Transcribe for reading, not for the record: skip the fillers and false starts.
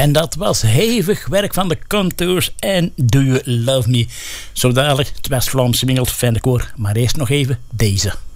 En dat was hevig werk van de Contours en Do You Love Me. Zo dadelijk het West-Vlaamse Mingelt Vennekoor. Maar eerst nog even deze.